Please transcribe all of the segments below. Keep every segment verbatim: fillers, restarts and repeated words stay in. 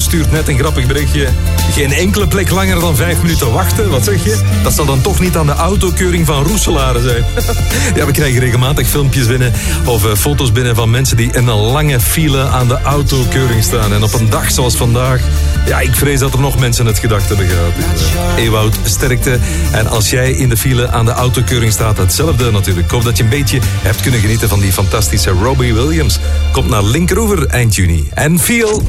stuurt net een grappig berichtje. Geen enkele plek langer dan vijf minuten wachten. Wat zeg je? Dat zal dan toch niet aan de autokeuring van Roeselare zijn. Ja, we krijgen regelmatig filmpjes binnen of uh, foto's binnen van mensen die in een lange file aan de autokeuring staan. En op een dag zoals vandaag, ja, ik vrees dat er nog mensen het gedacht hebben gehad. Dus, uh, Ewout, sterkte. En als jij in de file aan de autokeuring staat, hetzelfde natuurlijk. Ik hoop dat je een beetje hebt kunnen genieten van die fantastische Robbie Williams. Komt naar Linkeroever eind juni. En Feel.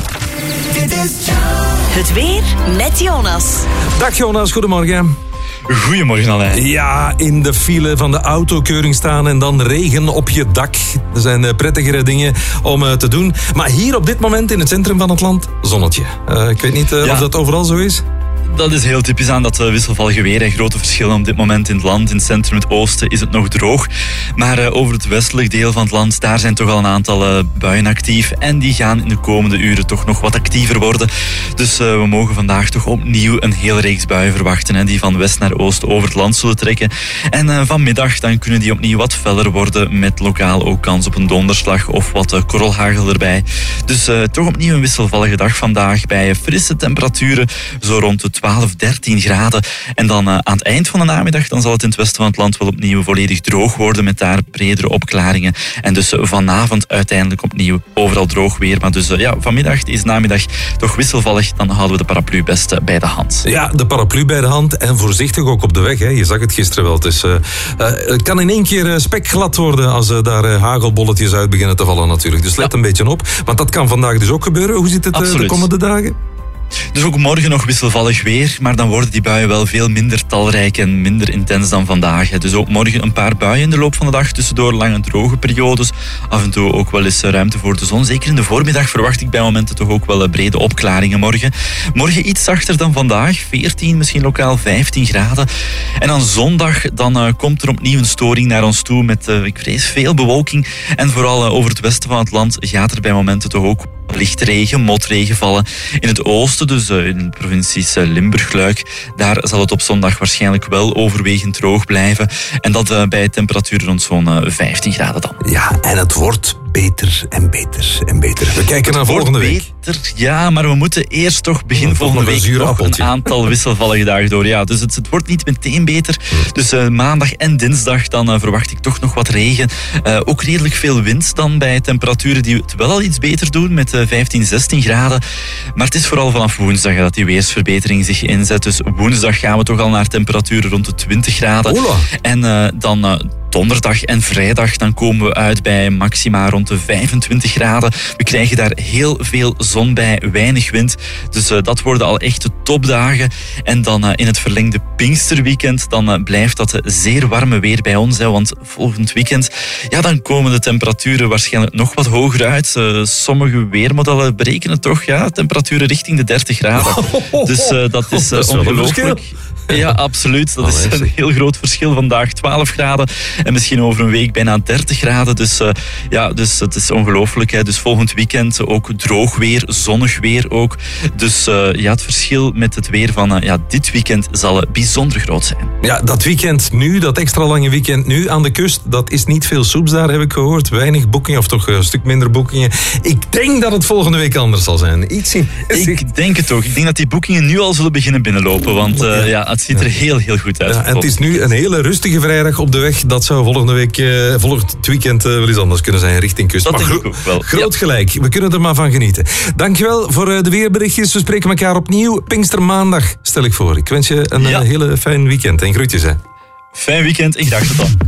Het weer met Jonas. Dag Jonas, goedemorgen. Goedemorgen Alain. Ja, in de file van de autokeuring staan en dan regen op je dak. Er zijn uh, prettigere dingen om uh, te doen. Maar hier op dit moment in het centrum van het land, zonnetje. Uh, ik weet niet uh, ja. of dat overal zo is. Dat is heel typisch aan dat uh, wisselvallige weer en grote verschillen op dit moment in het land. In het centrum, het oosten, is het nog droog. Maar uh, over het westelijk deel van het land, daar zijn toch al een aantal uh, buien actief. En die gaan in de komende uren toch nog wat actiever worden. Dus uh, we mogen vandaag toch opnieuw een hele reeks buien verwachten. Hè, die van west naar oost over het land zullen trekken. En uh, vanmiddag dan kunnen die opnieuw wat feller worden. Met lokaal ook kans op een donderslag of wat uh, korrelhagel erbij. Dus uh, toch opnieuw een wisselvallige dag vandaag. Bij frisse temperaturen, zo rond de twaalf, dertien graden. En dan uh, aan het eind van de namiddag dan zal het in het westen van het land wel opnieuw volledig droog worden met daar bredere opklaringen. En dus uh, vanavond uiteindelijk opnieuw overal droog weer. Maar dus uh, ja, vanmiddag is namiddag toch wisselvallig. Dan houden we de paraplu best uh, bij de hand. Ja, de paraplu bij de hand en voorzichtig ook op de weg. Hè. Je zag het gisteren wel. Het, is, uh, uh, het kan in één keer uh, spekglad worden als uh, daar uh, hagelbolletjes uit beginnen te vallen natuurlijk. Dus let ja. een beetje op. Want dat kan vandaag dus ook gebeuren. Hoe zit het uh, de komende dagen? Dus ook morgen nog wisselvallig weer, maar dan worden die buien wel veel minder talrijk en minder intens dan vandaag. Dus ook morgen een paar buien in de loop van de dag, tussendoor lange droge periodes. Af en toe ook wel eens ruimte voor de zon. Zeker in de voormiddag verwacht ik bij momenten toch ook wel brede opklaringen morgen. Morgen iets zachter dan vandaag, veertien, misschien lokaal vijftien graden. En dan zondag, dan uh, komt er opnieuw een storing naar ons toe met, uh, ik vrees, veel bewolking. En vooral uh, over het westen van het land gaat er bij momenten toch ook lichte regen, motregen vallen. In het oosten, dus uh, in de provincies uh, Limburg, Luik, daar zal het op zondag waarschijnlijk wel overwegend droog blijven. En dat uh, bij temperaturen rond zo'n uh, vijftien graden dan. Ja, en het wordt beter en beter en beter. We kijken naar volgende week. Beter, ja, maar we moeten eerst toch begin volgende week een nog een aantal wisselvallige dagen door. Ja, dus het, het wordt niet meteen beter. Dus uh, maandag en dinsdag dan uh, verwacht ik toch nog wat regen. Uh, ook redelijk veel wind dan bij temperaturen die het wel al iets beter doen met uh, vijftien, zestien graden. Maar het is vooral vanaf woensdag dat die weersverbetering zich inzet. Dus woensdag gaan we toch al naar temperaturen rond de twintig graden. Ola. En uh, dan... Uh, donderdag en vrijdag, dan komen we uit bij maxima rond de vijfentwintig graden. We krijgen daar heel veel zon bij, weinig wind. Dus uh, dat worden al echte topdagen. En dan uh, in het verlengde Pinksterweekend, dan uh, blijft dat uh, zeer warme weer bij ons. Hè, want volgend weekend, ja, dan komen de temperaturen waarschijnlijk nog wat hoger uit. Uh, sommige weermodellen berekenen toch, ja, temperaturen richting de dertig graden. Dus uh, dat is, uh, dat is ongelooflijk. Ja, absoluut. Dat is een heel groot verschil. Vandaag twaalf graden en misschien over een week bijna dertig graden. Dus uh, ja, dus het is ongelooflijk. Hè. Dus volgend weekend ook droog weer, zonnig weer ook. Dus uh, ja, het verschil met het weer van uh, ja, dit weekend zal uh, bijzonder groot zijn. Ja, dat weekend nu, dat extra lange weekend nu aan de kust, dat is niet veel soeps daar, heb ik gehoord. Weinig boekingen, of toch een stuk minder boekingen. Ik denk dat het volgende week anders zal zijn. Iets in... Ik denk het ook. Ik denk dat die boekingen nu al zullen beginnen binnenlopen. Want uh, ja, het ziet er heel, heel goed uit. Ja, en het is nu een hele rustige vrijdag op de weg. Dat zou volgende week, uh, volgend weekend uh, wel eens anders kunnen zijn richting kust. Dat maar denk gro- ik ook wel. Groot ja. gelijk. We kunnen er maar van genieten. Dankjewel voor uh, de weerberichtjes. We spreken elkaar opnieuw. Pinkstermaandag stel ik voor. Ik wens je een ja. uh, hele fijn weekend en groetjes. Hè. Fijn weekend en graag tot dan.